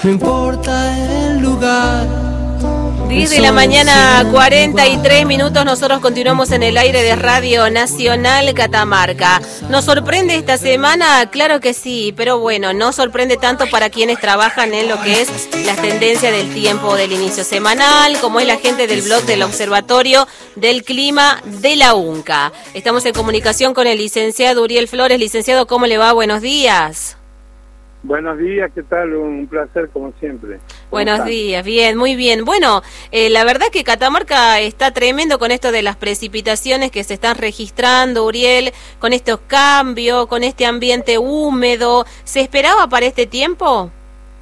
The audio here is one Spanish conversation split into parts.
No importa el lugar. 10 de la mañana, 43 minutos, nosotros continuamos en el aire de Radio Nacional Catamarca. ¿Nos sorprende esta semana? Claro que sí, pero bueno, no sorprende tanto para quienes trabajan en lo que es las tendencias del tiempo del inicio semanal, como es la gente del blog del Observatorio del Clima de la UNCA. Estamos en comunicación con el licenciado Uriel Flores. Licenciado, ¿cómo le va? Buenos días. Buenos días, ¿qué tal? Un placer como siempre. Buenos días, bien, muy bien. Bueno, la verdad que Catamarca está tremendo con esto de las precipitaciones que se están registrando, Uriel, con estos cambios, con este ambiente húmedo. ¿Se esperaba para este tiempo?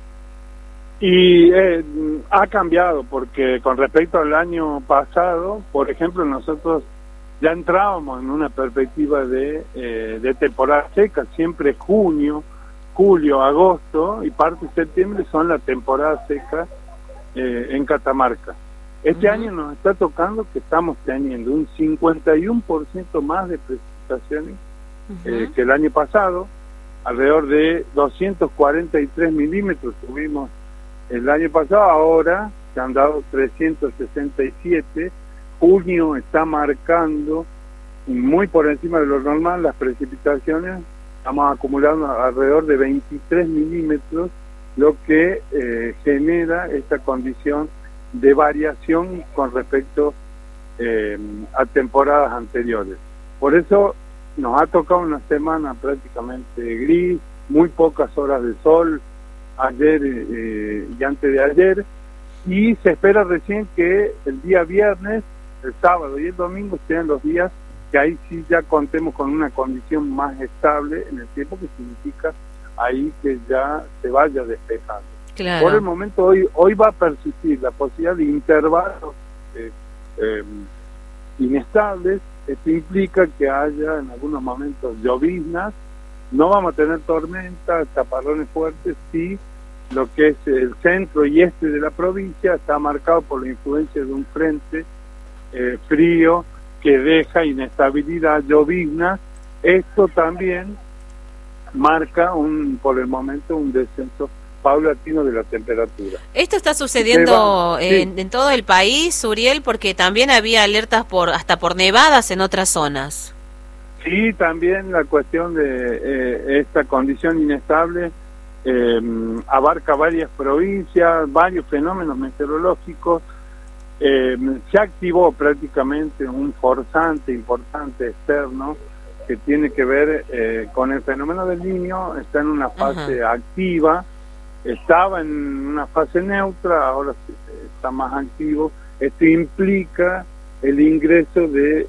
Y ha cambiado, porque con respecto al año pasado, por ejemplo, nosotros ya entrábamos en una perspectiva de temporada seca, siempre junio, julio, agosto y parte de septiembre son la temporada seca en Catamarca. Este año nos está tocando que estamos teniendo un 51% más de precipitaciones que el año pasado, alrededor de 243 milímetros tuvimos el año pasado, ahora se han dado 367, junio está marcando muy por encima de lo normal las precipitaciones. Estamos acumulando alrededor de 23 milímetros, lo que genera esta condición de variación con respecto a temporadas anteriores. Por eso nos ha tocado una semana prácticamente gris, muy pocas horas de sol, ayer y antes de ayer, y se espera recién que el día viernes, el sábado y el domingo sean los días que ahí sí ya contemos con una condición más estable en el tiempo, que significa ahí que ya se vaya despejando. Claro. Por el momento hoy va a persistir la posibilidad de intervalos inestables. Esto implica que haya en algunos momentos lloviznas, no vamos a tener tormentas, chaparrones fuertes, sí. Lo que es el centro y este de la provincia está marcado por la influencia de un frente frío que deja inestabilidad, llovizna. Esto también marca por el momento un descenso paulatino de la temperatura. Esto está sucediendo en todo el país, Uriel, porque también había alertas hasta por nevadas en otras zonas. Sí, también la cuestión de esta condición inestable abarca varias provincias, varios fenómenos meteorológicos. Se activó prácticamente un forzante importante externo que tiene que ver con el fenómeno del Niño. Está en una fase activa, estaba en una fase neutra, ahora está más activo. Esto implica el ingreso de